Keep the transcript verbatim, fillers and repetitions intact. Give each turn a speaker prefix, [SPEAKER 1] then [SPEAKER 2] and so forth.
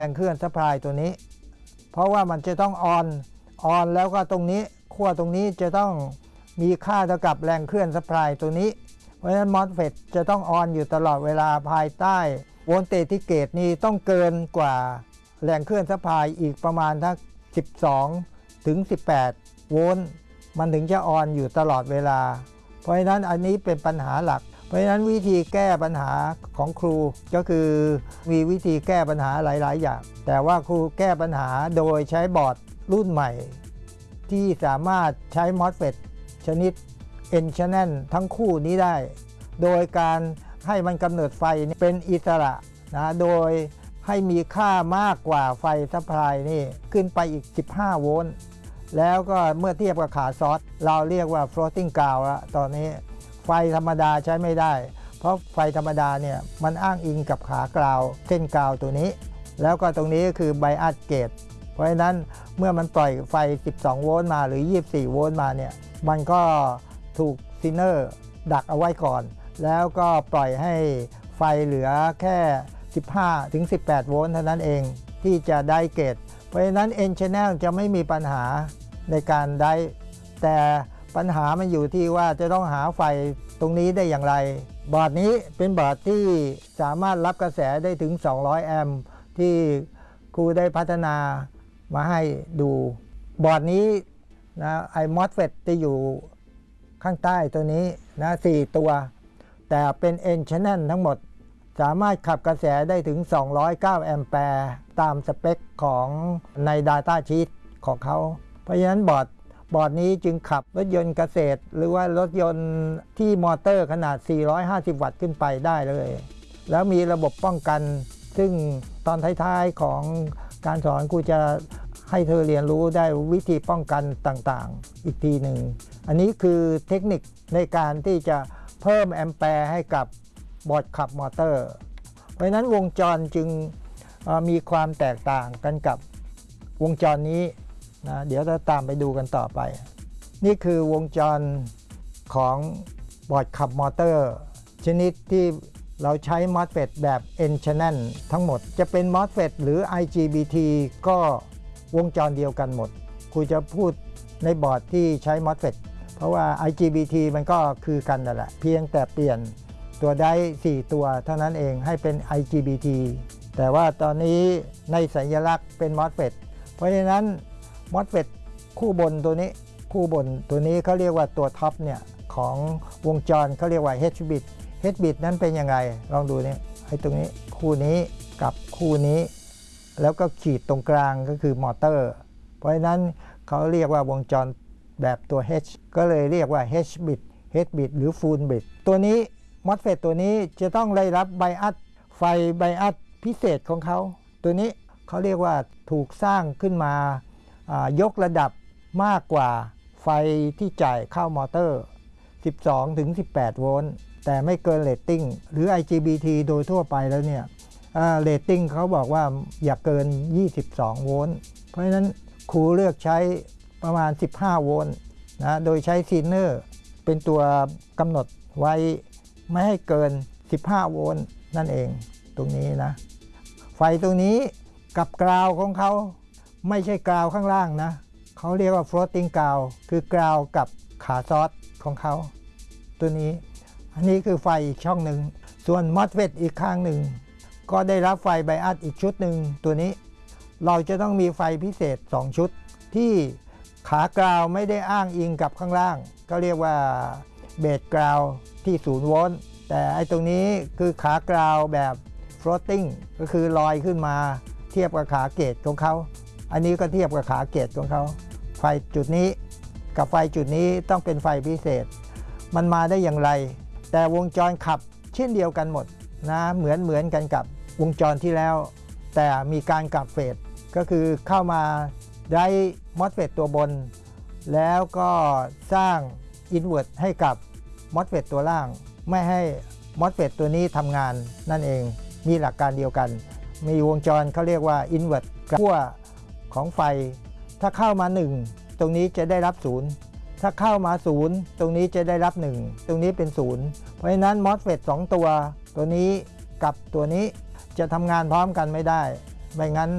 [SPEAKER 1] แรงเคลื่อนซัพพลายตัวนี้เพราะว่ามันจะต้องออนออนแล้วก็ตรงนี้ขั้วตรงนี้จะต้องมีค่าเท่ากับแรงเคลื่อนซัพพลายตัวนี้เพราะฉะนั้น มอสเฟต จะต้องออนอยู่ตลอดเวลาภายใต้โวลเตจที่เกตนี้ต้องเกินกว่าแรงเคลื่อนซัพพลายอีกประมาณทั้งสิบสองถึงสิบแปดโวลต์มันถึงจะออนอยู่ตลอดเวลาเพราะฉะนั้นอันนี้เป็นปัญหาหลักเพราะฉะนั้นวิธีแก้ปัญหาของครูก็คือมีวิธีแก้ปัญหาหลายๆอย่างแต่ว่าครูแก้ปัญหาโดยใช้บอร์ดรุ่นใหม่ที่สามารถใช้ มอสเฟต ชนิด N channel ทั้งคู่นี้ได้โดยการให้มันกำเนิดไฟเป็นอิสระนะโดยให้มีค่ามากกว่าไฟซัพพลายนี่ขึ้นไปอีกสิบห้าโวลต์แล้วก็เมื่อเทียบกับขาซอสเราเรียกว่า floating ground แล้วตอนนี้ไฟธรรมดาใช้ไม่ได้เพราะไฟธรรมดาเนี่ยมันอ้างอิงกับขากราวเส้นกราวตัวนี้แล้วก็ตรงนี้คือไบอัสเกตเพราะฉะนั้นเมื่อมันปล่อยไฟสิบสองโวลต์มาหรือยี่สิบสี่โวลต์มาเนี่ยมันก็ถูกซินเนอร์ดักเอาไว้ก่อนแล้วก็ปล่อยให้ไฟเหลือแค่สิบห้าถึงสิบแปดโวลต์เท่านั้นเองที่จะได้เกตเพราะฉะนั้น N channel จะไม่มีปัญหาในการได้แต่ปัญหามันอยู่ที่ว่าจะต้องหาไฟตรงนี้ได้อย่างไรบอร์ดนี้เป็นบอร์ดที่สามารถรับกระแสได้ถึงสองร้อยแอมป์ที่ครูได้พัฒนามาให้ดูบอร์ดนี้นะไอ้ มอสเฟต จะอยู่ข้างใต้ตัวนี้นะสี่ตัวแต่เป็น N channel ทั้งหมดสามารถขับกระแสได้ถึงสองร้อยเก้าแอมแปร์ตามสเปคของใน Data Sheet ของเขาเพราะฉะนั้นบอร์ดบอร์ดนี้จึงขับรถยนต์เกษตรหรือว่ารถยนต์ที่มอเตอร์ขนาดสี่ร้อยห้าสิบวัตต์ขึ้นไปได้เลยแล้วมีระบบป้องกันซึ่งตอนท้ายๆของการสอนครูจะให้เธอเรียนรู้ได้วิธีป้องกันต่างๆอีกทีหนึ่งอันนี้คือเทคนิคในการที่จะเพิ่มแอมแปร์ให้กับบอร์ดขับมอเตอร์เพราะฉะนั้นวงจรจึงมีความแตกต่างกันกับวงจรนี้นะเดี๋ยวเราตามไปดูกันต่อไปนี่คือวงจรของบอร์ดขับมอเตอร์ชนิดที่เราใช้ มอสเฟต แบบ N channel ทั้งหมดจะเป็น มอสเฟต หรือ ไอ จี บี ที ก็วงจรเดียวกันหมดครูจะพูดในบอร์ดที่ใช้ มอสเฟต เพราะว่า ไอ จี บี ที มันก็คือกันนั่นแหละเพียงแต่เปลี่ยนตัวได้สี่ตัวเท่านั้นเองให้เป็น ไอ จี บี ที แต่ว่าตอนนี้ในสัญลักษณ์เป็น มอสเฟต เพราะฉะนั้น มอสเฟต คู่บนตัวนี้คู่บนตัวนี้เขาเรียกว่าตัวท็อปเนี่ยของวงจรเขาเรียกว่า H bit H bit นั้นเป็นยังไงลองดูนี่ไอ้ตรงนี้คู่นี้กับคู่นี้แล้วก็ขีดตรงกลางก็คือมอเตอร์เพราะฉะนั้นเขาเรียกว่าวงจรแบบตัว H ก็เลยเรียกว่า H bit H bit หรือ full bit ตัวนี้ มอสเฟต ตัวนี้จะต้องได้รับไบอัสไฟไบอัสพิเศษของเขาตัวนี้เขาเรียกว่าถูกสร้างขึ้นมายกระดับมากกว่าไฟที่จ่ายเข้ามอเตอร์สิบสองถึงสิบแปดโวลต์แต่ไม่เกินเรตติ้งหรือ ไอ จี บี ที โดยทั่วไปแล้วเนี่ยเรตติ้งเขาบอกว่าอย่าเกินยี่สิบสองโวลต์เพราะฉะนั้นครูเลือกใช้ประมาณสิบห้าโวลต์นะโดยใช้ซีนเนอร์เป็นตัวกำหนดไว้ไม่ให้เกินสิบห้าโวลต์นั่นเองตรงนี้นะไฟตรงนี้กับกราวของเขาไม่ใช่กราวข้างล่างนะเขาเรียกว่า floating ground คือกราวกับขาซอสของเขาตัวนี้อันนี้คือไฟอีกช่องหนึ่งส่วน มอสเฟต อีกข้างหนึ่งก็ได้รับไฟไบอัสอีกชุดหนึ่งตัวนี้เราจะต้องมีไฟพิเศษสองชุดที่ขากราวไม่ได้อ้างอิงกับข้างล่างก็เรียกว่าเบสกราวที่ศูนย์โวลต์แต่ไอ้ตรงนี้คือขากราวแบบ floating ก็คือลอยขึ้นมาเทียบกับขาเกจของเขาอันนี้ก็เทียบกับขาเกจของเขาไฟจุดนี้กับไฟจุดนี้ต้องเป็นไฟพิเศษมันมาได้อย่างไรแต่วงจรขับเช่นเดียวกันหมดนะเหมือนเหมือนกันกับวงจรที่แล้วแต่มีการกลับเฟสก็คือเข้ามาได้ มอสเฟต ตัวบนแล้วก็สร้างอินเวอร์ตให้กับ มอสเฟต ตัวล่างไม่ให้ มอสเฟต ตัวนี้ทำงานนั่นเองมีหลักการเดียวกันมีวงจรเขาเรียกว่าอินเวอร์ตขั้วของไฟถ้าเข้ามาหนึ่งตรงนี้จะได้รับศูนย์ถ้าเข้ามาศูนย์ตรงนี้จะได้รับหนึ่งตรงนี้เป็นศูนย์เพราะฉะนั้น มอสเฟต สองตัวตัวนี้กับตัวนี้จะทำงานพร้อมกันไม่ได้ไม่งั้น